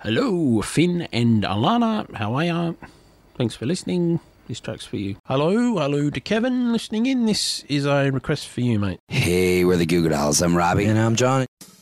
Hello, Finn and Alana. How are you? Thanks for listening. This track's for you. Hello to Kevin listening in. This is a request for you, mate. Hey, we're the Goo Goo Dolls. I'm Robbie. And I'm Johnny.